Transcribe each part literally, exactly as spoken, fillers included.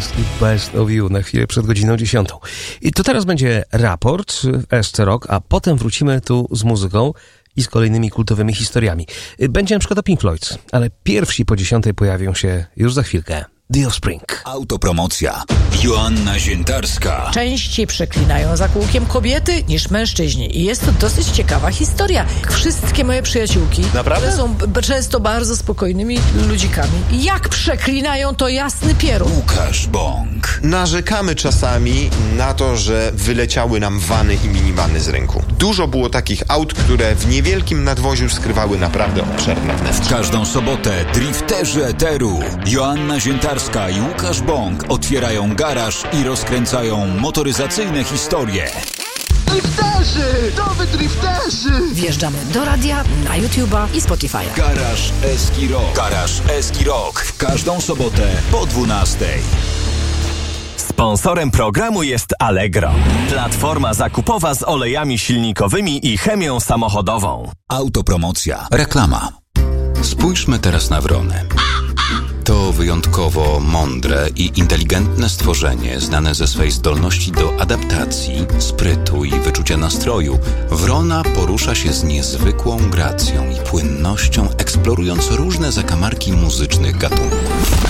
Best i Best of You na chwilę przed godziną dziesiątą. I to teraz będzie raport w S C Rock, a potem wrócimy tu z muzyką i z kolejnymi kultowymi historiami. Będzie na przykład o Pink Floyd, ale pierwsi po dziesiątej pojawią się już za chwilkę. The Offspring. Autopromocja. Joanna Ziętarska. Częściej przeklinają za kółkiem kobiety niż mężczyźni. I jest to dosyć ciekawa historia. Wszystkie moje przyjaciółki, Naprawdę? które są b- często bardzo spokojnymi ludzikami, jak przeklinają, to jasny pierun. Łukasz Bąk. Narzekamy czasami na to, że wyleciały nam vany i minivany z rynku. Dużo było takich aut, które w niewielkim nadwoziu skrywały naprawdę obszerne wnętrze. Każdą sobotę drifterzy eteru Joanna Ziętarska i Łukasz Bąk otwierają garaż i rozkręcają motoryzacyjne historie. Drifterzy! Nowy drifterzy! Wjeżdżamy do radia, na YouTube'a i Spotify'a. Garaż Eski Rock. Garaż Eski Rock. W każdą sobotę po dwunastej. Sponsorem programu jest Allegro, platforma zakupowa z olejami silnikowymi i chemią samochodową. Autopromocja. Reklama. Spójrzmy teraz na wrony. To wyjątkowo mądre i inteligentne stworzenie, znane ze swej zdolności do adaptacji, sprytu i wyczucia nastroju. Wrona porusza się z niezwykłą gracją i płynnością, eksplorując różne zakamarki muzycznych gatunków.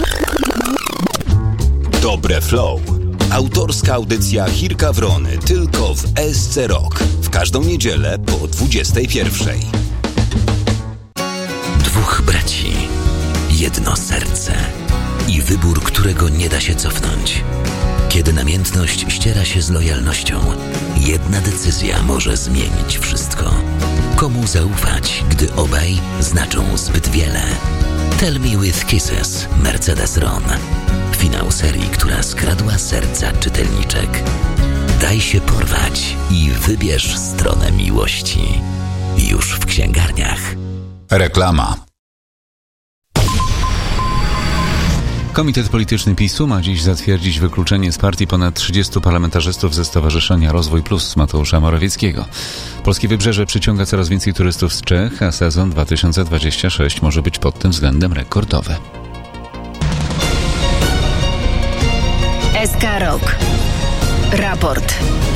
Dobre Flow. Autorska audycja Hirka Wrony tylko w S C Rock. W każdą niedzielę po dwudziestej pierwszej. Dwóch braci, jedno serce i wybór, którego nie da się cofnąć. Kiedy namiętność ściera się z lojalnością, jedna decyzja może zmienić wszystko. Komu zaufać, gdy obaj znaczą zbyt wiele? Tell Me With Kisses, Mercedes Ron. Finał serii, która skradła serca czytelniczek. Daj się porwać i wybierz stronę miłości. Już w księgarniach. Reklama. Komitet Polityczny PiSu ma dziś zatwierdzić wykluczenie z partii ponad trzydziestu parlamentarzystów ze Stowarzyszenia Rozwój Plus Mateusza Morawieckiego. Polskie Wybrzeże przyciąga coraz więcej turystów z Czech, a sezon dwa tysiące dwudziesty szósty może być pod tym względem rekordowy. S K Rock. Raport.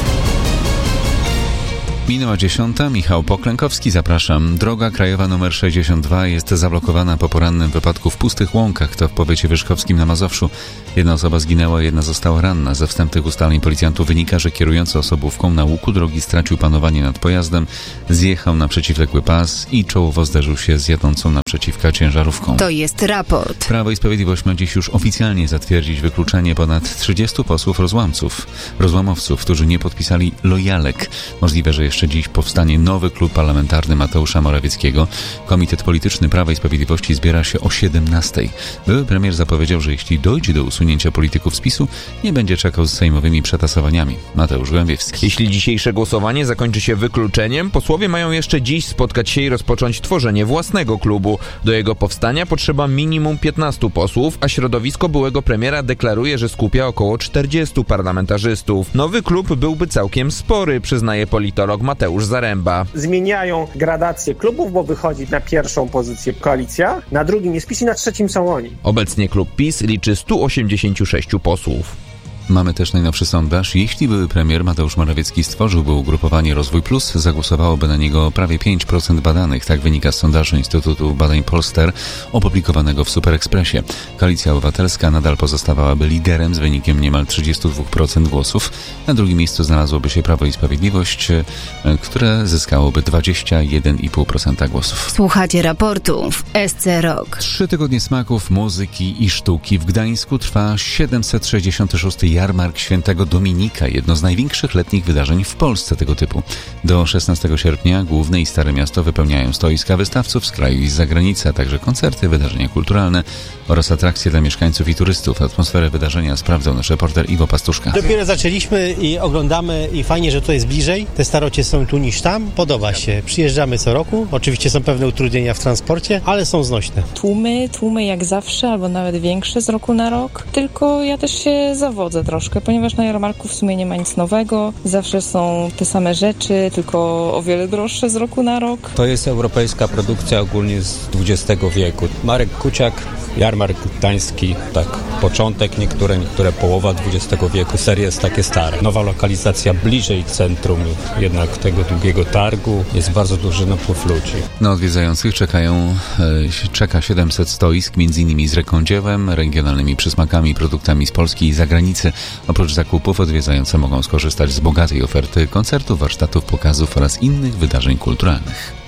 Minęła dziesiąta, Michał Poklękowski, zapraszam. Droga krajowa nr sześćdziesiąt dwa jest zablokowana po porannym wypadku w Pustych Łąkach, to w powiecie wierzchowskim na Mazowszu. Jedna osoba zginęła, jedna została ranna. Ze wstępnych ustaleń policjantów wynika, że kierujący osobówką na łuku drogi stracił panowanie nad pojazdem, zjechał na przeciwległy pas i czołowo zderzył się z jadącą naprzeciwka ciężarówką. To jest raport. Prawo i Sprawiedliwość ma dziś już oficjalnie zatwierdzić wykluczenie ponad trzydziestu posłów rozłamców, rozłamowców, którzy nie podpisali lojalek. Możliwe, że jeszcze dziś powstanie nowy klub parlamentarny Mateusza Morawieckiego. Komitet Polityczny Prawa i Sprawiedliwości zbiera się o siedemnastej. Były premier zapowiedział, że jeśli dojdzie do usunięcia polityków z PiSu, nie będzie czekał z sejmowymi przetasowaniami. Mateusz Gołębiewski. Jeśli dzisiejsze głosowanie zakończy się wykluczeniem, posłowie mają jeszcze dziś spotkać się i rozpocząć tworzenie własnego klubu. Do jego powstania potrzeba minimum piętnastu posłów, a środowisko byłego premiera deklaruje, że skupia około czterdziestu parlamentarzystów. Nowy klub byłby całkiem spory, przyznaje politolog Mateusz Zaręba. Zmieniają gradację klubów, bo wychodzi na pierwszą pozycję koalicja, na drugim jest PiS i na trzecim są oni. Obecnie klub PiS liczy stu osiemdziesięciu sześciu posłów. Mamy też najnowszy sondaż. Jeśli były premier Mateusz Morawiecki stworzyłby ugrupowanie Rozwój Plus, zagłosowałoby na niego prawie pięć procent badanych. Tak wynika z sondażu Instytutu Badań Polster opublikowanego w Super Expressie. Koalicja Obywatelska nadal pozostawałaby liderem z wynikiem niemal trzydzieści dwa procent głosów. Na drugim miejscu znalazłoby się Prawo i Sprawiedliwość, które zyskałoby dwadzieścia jeden i pół procent głosów. Słuchacie raportu w S C Rock. Trzy tygodnie smaków, muzyki i sztuki. W Gdańsku trwa siedemset sześćdziesiąty szósty Jarmark Świętego Dominika, jedno z największych letnich wydarzeń w Polsce tego typu. Do szesnastego sierpnia główne i stare miasto wypełniają stoiska wystawców z kraju i z zagranicy, a także koncerty, wydarzenia kulturalne oraz atrakcje dla mieszkańców i turystów. Atmosferę wydarzenia sprawdzał nasz reporter Iwo Pastuszka. Dopiero zaczęliśmy i oglądamy i fajnie, że to jest bliżej. Te starocie są tu niż tam. Podoba się. Przyjeżdżamy co roku. Oczywiście są pewne utrudnienia w transporcie, ale są znośne. Tłumy, tłumy jak zawsze, albo nawet większe z roku na rok. Tylko ja też się zawodzę troszkę, ponieważ na jarmarku w sumie nie ma nic nowego. Zawsze są te same rzeczy, tylko o wiele droższe z roku na rok. To jest europejska produkcja ogólnie z dwudziestego wieku. Marek Kuciak Jarmark Gdański, tak początek, niektóre, niektóre połowa dwudziestego wieku. Serie jest takie stare. Nowa lokalizacja bliżej centrum jednak tego długiego targu. Jest bardzo duży napływ ludzi. Na odwiedzających czekają, e, czeka siedemset stoisk, między innymi z rękodziełem, regionalnymi przysmakami i produktami z Polski i zagranicy. Oprócz zakupów odwiedzający mogą skorzystać z bogatej oferty koncertów, warsztatów, pokazów oraz innych wydarzeń kulturalnych.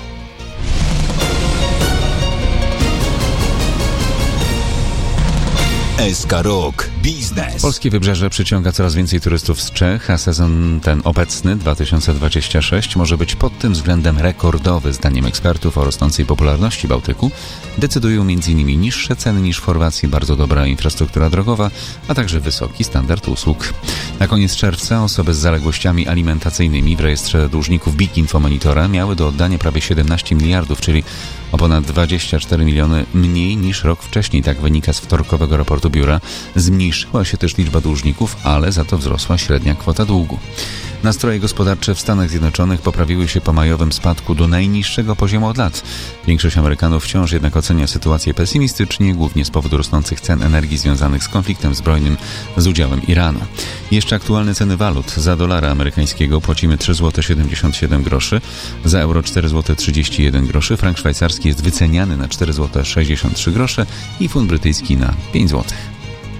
S K Rock Biznes. Polskie wybrzeże przyciąga coraz więcej turystów z Czech, a sezon ten obecny, dwa tysiące dwudziesty szósty, może być pod tym względem rekordowy. Zdaniem ekspertów o rosnącej popularności Bałtyku decydują między innymi niższe ceny niż w Chorwacji, bardzo dobra infrastruktura drogowa, a także wysoki standard usług. Na koniec czerwca osoby z zaległościami alimentacyjnymi w rejestrze dłużników Big Info Monitora miały do oddania prawie siedemnaście miliardów, czyli o ponad dwadzieścia cztery miliony mniej niż rok wcześniej. Tak wynika z wtorkowego raportu biura. Zmniejszyła się też liczba dłużników, ale za to wzrosła średnia kwota długu. Nastroje gospodarcze w Stanach Zjednoczonych poprawiły się po majowym spadku do najniższego poziomu od lat. Większość Amerykanów wciąż jednak ocenia sytuację pesymistycznie, głównie z powodu rosnących cen energii związanych z konfliktem zbrojnym z udziałem Iranu. Jeszcze aktualne ceny walut. Za dolara amerykańskiego płacimy trzy złote siedemdziesiąt siedem groszy, za euro cztery złote trzydzieści jeden groszy, frank szwajcarski jest wyceniany na cztery złote sześćdziesiąt trzy grosze i funt brytyjski na pięć złotych.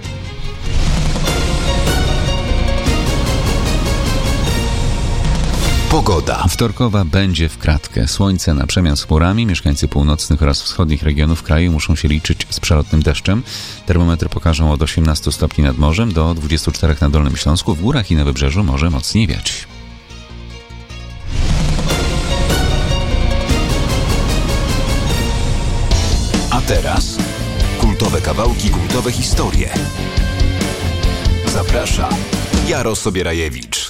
Pogoda. Wtorkowa będzie w kratkę. Słońce na przemian z chmurami. Mieszkańcy północnych oraz wschodnich regionów kraju muszą się liczyć z przelotnym deszczem. Termometry pokażą od osiemnastu stopni nad morzem do dwudziestu czterech na Dolnym Śląsku. W górach i na wybrzeżu może mocniej wiać. A teraz kultowe kawałki, kultowe historie. Zaprasza Jaro Sobierajewicz.